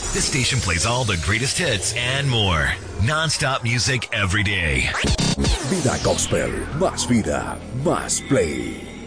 This station plays all the greatest hits and more. Non-stop music every day. Vida Gospel, más vida, más play.